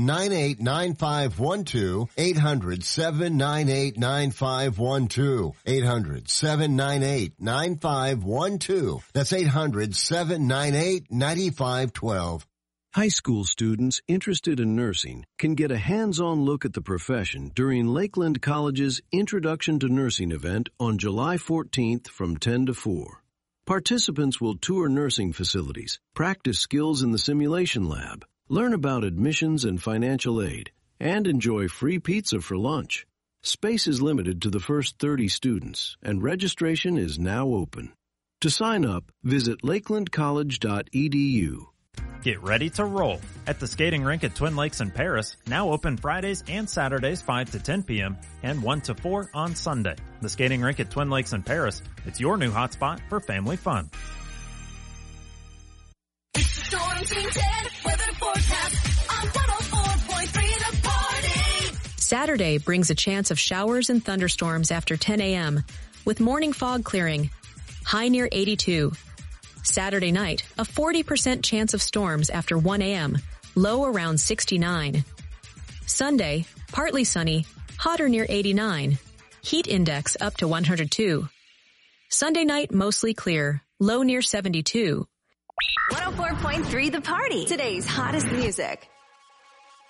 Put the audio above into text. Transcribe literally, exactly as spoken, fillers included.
nine eight nine five one two, eight hundred, seven nine eight, nine five one two, eight hundred, seven nine eight, nine five one two. That's eight hundred, seven nine eight, nine five one two. High school students interested in nursing can get a hands-on look at the profession during Lakeland College's Introduction to Nursing event on July fourteenth from ten to four. Participants will tour nursing facilities, practice skills in the simulation lab, learn about admissions and financial aid, and enjoy free pizza for lunch. Space is limited to the first thirty students, and registration is now open. To sign up, visit lakeland college dot e d u. Get ready to roll at the skating rink at Twin Lakes in Paris, now open Fridays and Saturdays five to ten p.m. and one to four on Sunday. The skating rink at Twin Lakes in Paris, it's your new hotspot for family fun. Storm Team ten, weather forecast on one oh four point three The Party. Saturday brings a chance of showers and thunderstorms after ten a.m. with morning fog clearing. High near eighty-two. Saturday night, a forty percent chance of storms after one a.m., low around sixty-nine. Sunday, partly sunny, hotter near eighty-nine. Heat index up to one hundred two. Sunday night, mostly clear, low near seventy-two. one oh four point three The Party, today's hottest music.